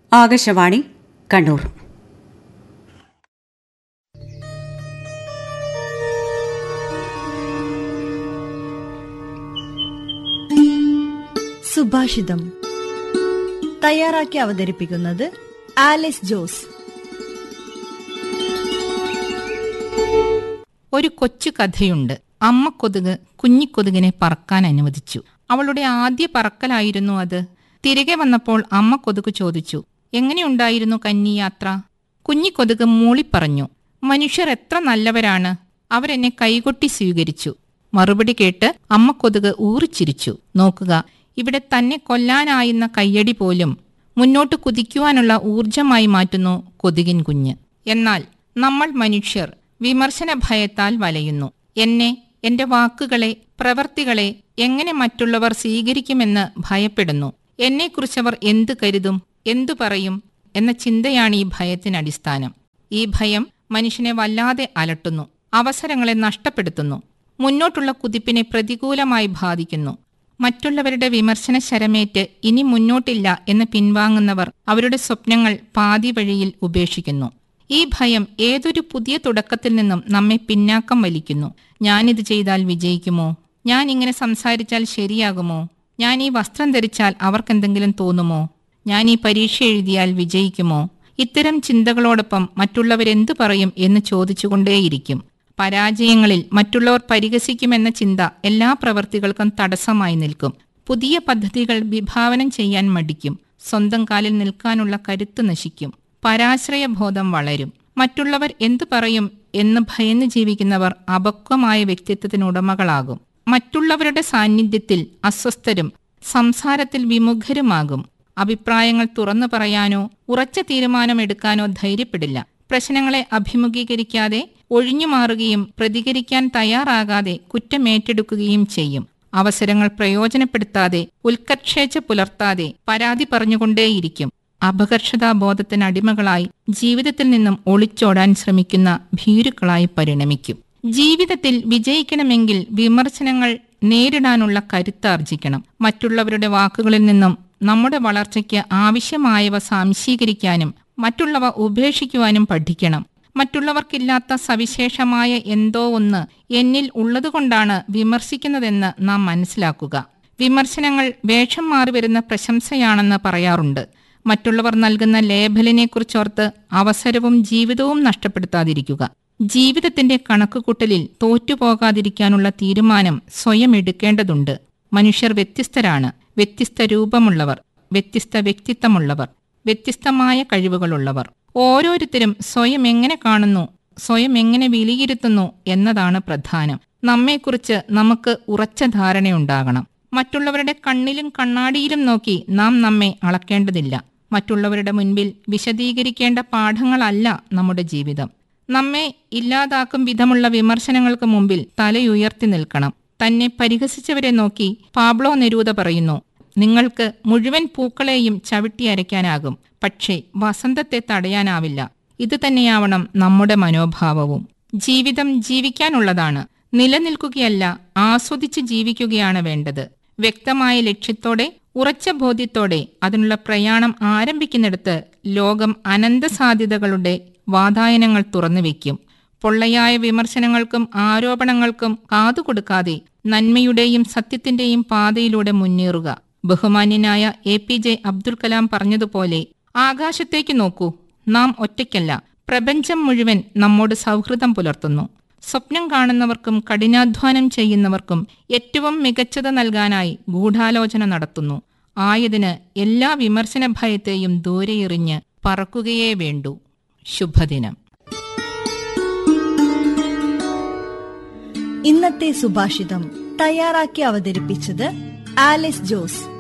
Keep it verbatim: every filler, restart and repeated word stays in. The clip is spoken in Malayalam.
ആകാശവാണി കണ്ണൂർ. സുഭാഷിതം തയ്യാറാക്കി അവതരിപ്പിക്കുന്നത് ആലിസ് ജോസ്. ഒരു കൊച്ചു കഥയുണ്ട്. അമ്മ കൊതുക് കുഞ്ഞിക്കൊതുകിനെ പറക്കാൻ അനുവദിച്ചു. അവളുടെ ആദ്യ പറക്കലായിരുന്നു അത്. തിരികെ വന്നപ്പോൾ അമ്മ കൊതുക് ചോദിച്ചു, എങ്ങനെയുണ്ടായിരുന്നു കന്നിയാത്ര? കുഞ്ഞിക്കൊതുക് മൂളിപ്പറഞ്ഞു, മനുഷ്യർ എത്ര നല്ലവരാണ്, അവരെന്നെ കൈകൊട്ടി സ്വീകരിച്ചു. മറുപടി കേട്ട് അമ്മ കൊതുക് ഊറിച്ചിരിച്ചു. നോക്കുക, ഇവിടെ തന്നെ കൊല്ലാനായുന്ന കയ്യടി പോലും മുന്നോട്ട് കുതിക്കുവാനുള്ള ഊർജമായി മാറ്റുന്നു കൊതുകിൻ കുഞ്ഞ്. എന്നാൽ നമ്മൾ മനുഷ്യർ വിമർശന ഭയത്താൽ വലയുന്നു. എന്നെ, എന്റെ വാക്കുകളെ, പ്രവർത്തികളെ എങ്ങനെ മറ്റുള്ളവർ സ്വീകരിക്കുമെന്ന് ഭയപ്പെടുന്നു. എന്നെക്കുറിച്ചവർ എന്തു കരുതും, എന്തു പറയും എന്ന ചിന്തയാണ് ഈ ഭയത്തിനടിസ്ഥാനം. ഈ ഭയം മനുഷ്യനെ വല്ലാതെ അലട്ടുന്നു, അവസരങ്ങളെ നഷ്ടപ്പെടുത്തുന്നു, മുന്നോട്ടുള്ള കുതിപ്പിനെ പ്രതികൂലമായി ബാധിക്കുന്നു. മറ്റുള്ളവരുടെ വിമർശന ശരമേറ്റ് ഇനി മുന്നോട്ടില്ല എന്ന് പിൻവാങ്ങുന്നവർ അവരുടെ സ്വപ്നങ്ങൾ പാതി വഴിയിൽ ഉപേക്ഷിക്കുന്നു. ഈ ഭയം ഏതൊരു പുതിയ തുടക്കത്തിൽ നിന്നും നമ്മെ പിന്നാക്കം വലിക്കുന്നു. ഞാനിത് ചെയ്താൽ വിജയിക്കുമോ? ഞാൻ ഇങ്ങനെ സംസാരിച്ചാൽ ശരിയാകുമോ? ഞാൻ ഈ വസ്ത്രം ധരിച്ചാൽ അവർക്കെന്തെങ്കിലും തോന്നുമോ? ഞാൻ ഈ പരീക്ഷ എഴുതിയാൽ വിജയിക്കുമോ? ഇത്തരം ചിന്തകളോടൊപ്പം മറ്റുള്ളവരെന്തു പറയും എന്ന് ചോദിച്ചുകൊണ്ടേയിരിക്കും. പരാജയങ്ങളിൽ മറ്റുള്ളവർ പരിഹസിക്കുമെന്ന ചിന്ത എല്ലാ പ്രവൃത്തികൾക്കും തടസ്സമായി നിൽക്കും. പുതിയ പദ്ധതികൾ വിഭാവനം ചെയ്യാൻ മടിക്കും. സ്വന്തം കാലിൽ നിൽക്കാനുള്ള കരുത്ത് നശിക്കും. പരാശ്രയബോധം വളരും. മറ്റുള്ളവർ എന്തു പറയും എന്ന് ഭയന്ന് ജീവിക്കുന്നവർ അപക്വമായ വ്യക്തിത്വത്തിനുടമകളാകും. മറ്റുള്ളവരുടെ സാന്നിധ്യത്തിൽ അസ്വസ്ഥരും സംസാരത്തിൽ വിമുഖരുമാകും. അഭിപ്രായങ്ങൾ തുറന്നു പറയാനോ ഉറച്ച തീരുമാനമെടുക്കാനോ ധൈര്യപ്പെടില്ല. പ്രശ്നങ്ങളെ അഭിമുഖീകരിക്കാതെ ഒഴിഞ്ഞുമാറുകയും പ്രതികരിക്കാൻ തയ്യാറാകാതെ കുറ്റമേറ്റെടുക്കുകയും ചെയ്യും. അവസരങ്ങൾ പ്രയോജനപ്പെടുത്താതെ ഉത്കർഷേച്ഛ പുലർത്താതെ പരാതി പറഞ്ഞുകൊണ്ടേയിരിക്കും. അപകർഷതാബോധത്തിനടിമകളായി ജീവിതത്തിൽ നിന്നും ഒളിച്ചോടാൻ ശ്രമിക്കുന്ന ഭീരുക്കളായി പരിണമിക്കും. ജീവിതത്തിൽ വിജയിക്കണമെങ്കിൽ വിമർശനങ്ങൾ നേരിടാനുള്ള കരുത്താർജിക്കണം. മറ്റുള്ളവരുടെ വാക്കുകളിൽ നിന്നും നമ്മുടെ വളർച്ചയ്ക്ക് ആവശ്യമായവ സംശീകരിക്കാനും മറ്റുള്ളവ ഉപേക്ഷിക്കുവാനും പഠിക്കണം. മറ്റുള്ളവർക്കില്ലാത്ത സവിശേഷമായ എന്തോ ഒന്ന് എന്നിൽ ഉള്ളതുകൊണ്ടാണ് വിമർശിക്കുന്നതെന്ന് നാം മനസ്സിലാക്കുക. വിമർശനങ്ങൾ വേഷം മാറി വരുന്ന പ്രശംസയാണെന്ന് പറയാറുണ്ട്. മറ്റുള്ളവർ നൽകുന്ന ലേബലിനെക്കുറിച്ചോർത്ത് അവസരവും ജീവിതവും നഷ്ടപ്പെടുത്താതിരിക്കുക. ജീവിതത്തിന്റെ കണക്കുകൂട്ടലിൽ തോറ്റുപോകാതിരിക്കാനുള്ള തീരുമാനം സ്വയം എടുക്കേണ്ടതുണ്ട്. മനുഷ്യർ വ്യത്യസ്തരാണ്. വ്യത്യസ്ത രൂപമുള്ളവർ, വ്യത്യസ്ത വ്യക്തിത്വമുള്ളവർ, വ്യത്യസ്തമായ കഴിവുകളുള്ളവർ. ഓരോരുത്തരും സ്വയം എങ്ങനെ കാണുന്നു, സ്വയം എങ്ങനെ വിലയിരുത്തുന്നു എന്നതാണ് പ്രധാനം. നമ്മെക്കുറിച്ച് നമുക്ക് ഉറച്ച ധാരണയുണ്ടാകണം. മറ്റുള്ളവരുടെ കണ്ണിലും കണ്ണാടിയിലും നോക്കി നാം നമ്മെ അളക്കേണ്ടതില്ല. മറ്റുള്ളവരുടെ മുൻപിൽ വിശദീകരിക്കേണ്ട പാഠങ്ങളല്ല നമ്മുടെ ജീവിതം. നമ്മെ ഇല്ലാതാക്കും വിധമുള്ള വിമർശനങ്ങൾക്ക് മുമ്പിൽ തലയുയർത്തി നിൽക്കണം. തന്നെ പരിഹസിച്ചവരെ നോക്കി പാബ്ലോ നെരൂദ പറയുന്നു, നിങ്ങൾക്ക് മുഴുവൻ പൂക്കളെയും ചവിട്ടി അരയ്ക്കാനാകും, പക്ഷേ വസന്തത്തെ തടയാനാവില്ല. ഇത് തന്നെയാവണം നമ്മുടെ മനോഭാവവും. ജീവിതം ജീവിക്കാനുള്ളതാണ്, നിലനിൽക്കുകയല്ല, ആസ്വദിച്ച് ജീവിക്കുകയാണ് വേണ്ടത്. വ്യക്തമായ ലക്ഷ്യത്തോടെ ഉറച്ച ബോധ്യത്തോടെ അതിനുള്ള പ്രയാണം ആരംഭിക്കുന്നിടത്ത് ലോകം അനന്ത സാധ്യതകളുടെ വാതായനങ്ങൾ തുറന്നുവെക്കും. പൊള്ളയായ വിമർശനങ്ങൾക്കും ആരോപണങ്ങൾക്കും കാതുകൊടുക്കാതെ നന്മയുടെയും സത്യത്തിന്റെയും പാതയിലൂടെ മുന്നേറുക. ബഹുമാന്യനായ A P J Abdul Kalam പറഞ്ഞതുപോലെ, ആകാശത്തേക്ക് നോക്കൂ, നാം ഒറ്റയ്ക്കല്ല, പ്രപഞ്ചം മുഴുവൻ നമ്മോട് സൗഹൃദം പുലർത്തുന്നു. സ്വപ്നം കാണുന്നവർക്കും കഠിനാധ്വാനം ചെയ്യുന്നവർക്കും ഏറ്റവും മികച്ചത് നൽകാനായി ഗൂഢാലോചന നടത്തുന്നു. ആയതിന് എല്ലാ വിമർശന ഭയത്തെയും ദൂരെയെറിഞ്ഞ് പറക്കുകയേ വേണ്ടൂ. ശുഭദിനം. ഇന്നത്തെ സുഭാഷിതം തയ്യാറാക്കി അവതരിപ്പിച്ചത് ആലിസ് ജോസ്.